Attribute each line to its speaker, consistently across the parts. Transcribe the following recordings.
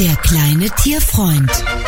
Speaker 1: Der kleine Tierfreund.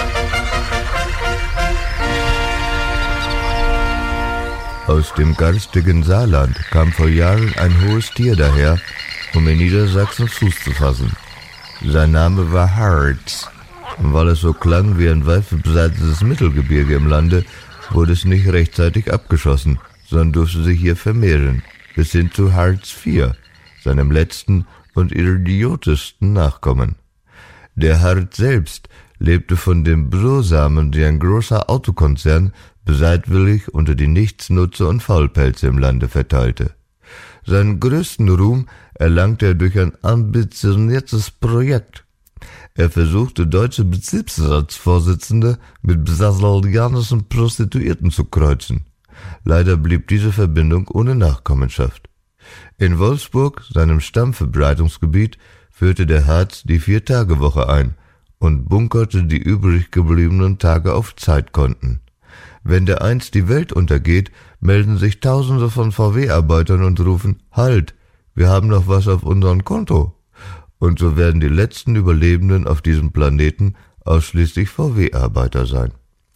Speaker 2: Aus dem garstigen Saarland kam vor Jahren ein hohes Tier daher, um in Niedersachsen Fuß zu fassen. Sein Name war Harz. Und weil es so klang wie ein weit verbreitetes Mittelgebirge im Lande, wurde es nicht rechtzeitig abgeschossen, sondern durfte sich hier vermehren, bis hin zu Harz IV, seinem letzten und idiotischsten Nachkommen. Der Harz selbst lebte von den Brosamen, die ein großer Autokonzern bereitwillig unter die Nichtsnutzer und Faulpelze im Lande verteilte. Seinen größten Ruhm erlangte er durch ein ambitioniertes Projekt. Er versuchte, deutsche Betriebsratsvorsitzende mit brasilianischen Prostituierten zu kreuzen. Leider blieb diese Verbindung ohne Nachkommenschaft. In Wolfsburg, seinem Stammverbreitungsgebiet, führte der Harz die 4-Tage-Woche ein und bunkerte die übrig gebliebenen Tage auf Zeitkonten. Wenn dereinst die Welt untergeht, melden sich Tausende von VW-Arbeitern und rufen, »Halt, wir haben noch was auf unserem Konto.« Und so werden die letzten Überlebenden auf diesem Planeten ausschließlich VW-Arbeiter sein.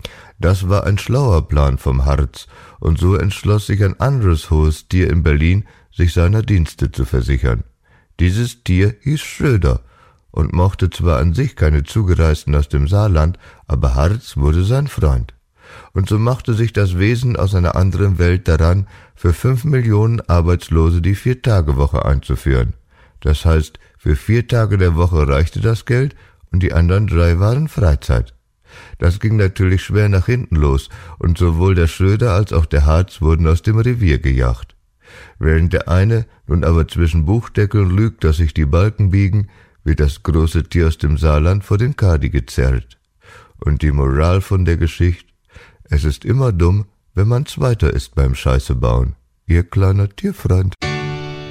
Speaker 2: Das war ein schlauer Plan vom Harz, und so entschloss sich ein anderes hohes Tier in Berlin, sich seiner Dienste zu versichern. Dieses Tier hieß Schröder und mochte zwar an sich keine Zugereisten aus dem Saarland, aber Harz wurde sein Freund. Und so machte sich das Wesen aus einer anderen Welt daran, für 5 Millionen Arbeitslose die 4-Tage-Woche einzuführen. Das heißt, für 4 Tage der Woche reichte das Geld und die anderen 3 waren Freizeit. Das ging natürlich schwer nach hinten los und sowohl der Schröder als auch der Harz wurden aus dem Revier gejagt. Während der eine nun aber zwischen Buchdeckeln lügt, dass sich die Balken biegen, wird das große Tier aus dem Saarland vor den Kadi gezerrt. Und die Moral von der Geschichte: Es ist immer dumm, wenn man Zweiter ist beim Scheiße bauen. Ihr kleiner Tierfreund.